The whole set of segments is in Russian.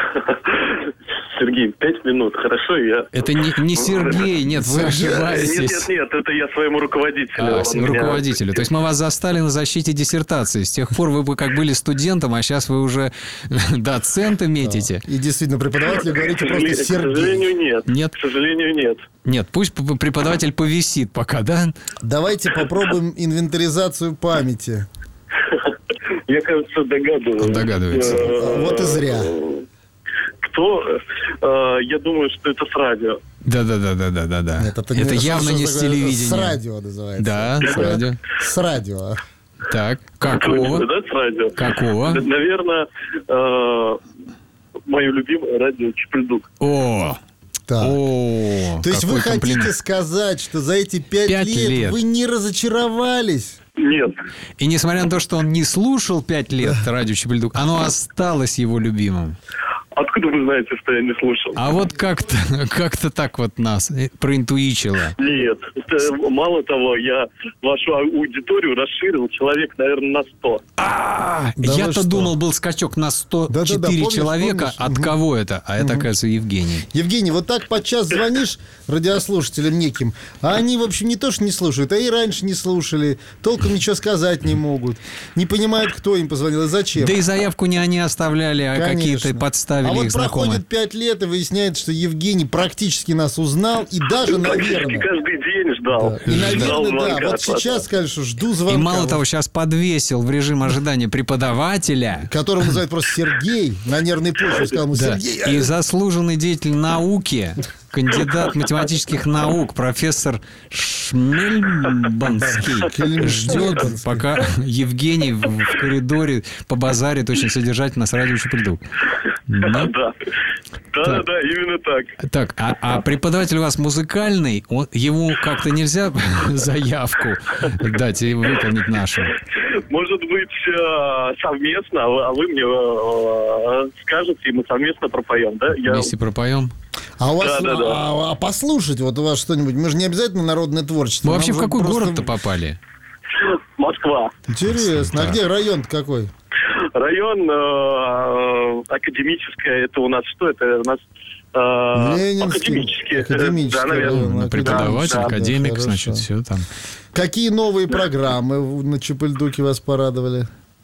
Сергей, 5 минут, хорошо, я... Это не Сергей, нет, вы ошибаетесь. Нет, это я своему руководителю. Руководителю. То есть мы вас застали на защите диссертации. С тех пор вы как были студентом, а сейчас вы уже доцента метите. И действительно, преподавателю говорите просто Сергей. К сожалению, нет. Нет? К сожалению, нет. Нет, пусть преподаватель повисит пока, да? Давайте попробуем инвентаризацию памяти. Я, кажется, догадываюсь. Он догадывается. Вот и зря. Кто? Я думаю, что это с радио. Да. Нет, Это явно не с телевидения. С радио называется. Да, с радио. С радио. Так, какого? Да, с радио. Какого? Наверное, мое любимое радио Чипельдук. О! Так. О, то есть вы хотите комплимент. сказать, что за эти 5 лет вы не разочаровались? Нет. И несмотря на то, что он не слушал 5 лет радио Чипельдук, оно осталось его любимым. Откуда вы знаете, что я не слушал? А вот как-то так вот нас проинтуичило. Нет. Мало того, я вашу аудиторию расширил человек, наверное, на 100. Я-то думал, был скачок на 104 помнишь, человека. От кого это? А это, оказывается, Евгений. Евгений, вот так подчас звонишь радиослушателям неким, а они, в общем, не то что не слушают, а и раньше не слушали, толком ничего сказать не могут, не понимают, кто им позвонил и зачем. Да и заявку не они оставляли, а какие-то подставили их вот знакомые. проходит 5 лет, и выясняется, что Евгений практически нас узнал, и даже, наверное... Каждый день ждал. И, наверное, да. Вот сейчас скажешь, что жду звонка. И мало того, сейчас подвесил в режим ожидания преподавателя, которого называют просто Сергей, на нервной почве сказал ему Сергей. И заслуженный деятель науки, кандидат математических наук, профессор Шмельбанский ждет, пока Евгений в коридоре побазарит очень содержательно с радио Чипельдук. Да, именно так. Так, а преподаватель у вас музыкальный, ему как-то нельзя заявку дать и выполнить нашу? Может быть, совместно, а вы мне скажете, и мы совместно пропоем, да? Вместе пропоем? А у вас, а послушать, вот у вас что-нибудь, мы же не обязательно народное творчество. Вы вообще в какой город-то попали? Москва. Интересно, а где район-то какой? Район академическое, это у нас что? Это у нас Ленинский. Академический. Да, наверное. Преподаватель, академик, да, значит, все там. Какие новые программы на Чипельдуке вас порадовали?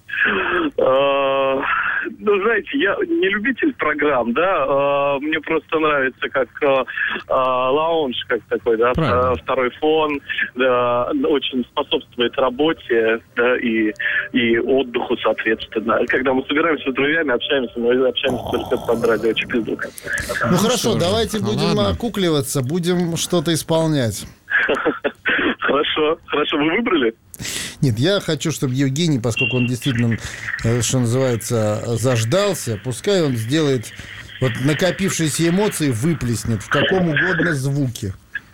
Ну, знаете, я не любитель программ, да, мне просто нравится как лаунж, как такой, да, второй фон, да, очень способствует работе, да, и отдыху, соответственно. Когда мы собираемся с друзьями, общаемся только под радио Чипельдука. Ну, хорошо, давайте будем окукливаться, будем что-то исполнять. Хорошо. Вы выбрали? Нет, я хочу, чтобы Евгений, поскольку он действительно, что называется, заждался, пускай он сделает вот накопившиеся эмоции, выплеснет в каком угодно звуке.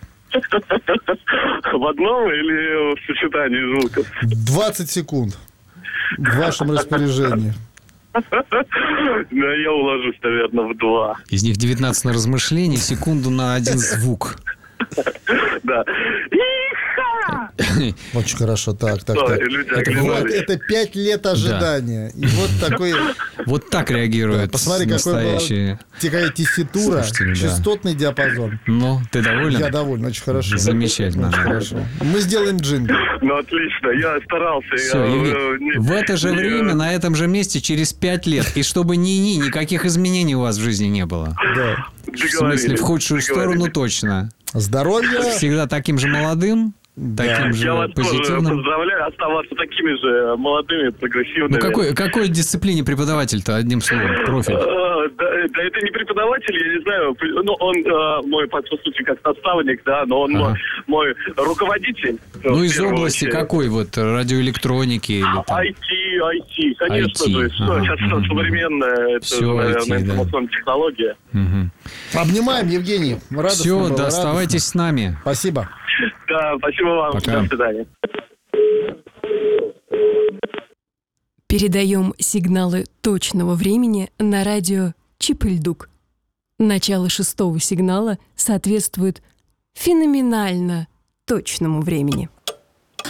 В одном или в сочетании звуков? 20 секунд в вашем распоряжении. Я уложусь, наверное, в 2. Из них 19 на размышление, секунду на один звук. Да. Очень хорошо, так. Это 5 лет ожидания. Да. И вот такой... Вот так реагирует настоящие... Какая тесситура, частотный диапазон. Ну, ты доволен? Я доволен, очень хорошо. Замечательно. Очень хорошо. Мы сделаем джингл. Ну, отлично, я старался. Все, в это же время, на этом же месте, через 5 лет. И чтобы никаких изменений у вас в жизни не было. Да. В смысле, в худшую сторону точно. Здоровья. Всегда таким же молодым, таким же я вас позитивным. тоже поздравляю оставаться такими же молодыми, прогрессивными. Ну, какой дисциплине преподаватель-то, одним словом, профиль? Да, это не преподаватель, я не знаю. Ну, он мой, по сути, как наставник, да, но он мой руководитель. Ну, из области какой? Вот радиоэлектроники или там? IT, конечно же. Сейчас все современное, это, наверное, информационная технология. Обнимаем, Евгений. Все, да, оставайтесь с нами. Спасибо. Да, спасибо вам. Пока. До свидания. Передаем сигналы точного времени на радио Чипельдук. Начало 6-го сигнала соответствует феноменально точному времени.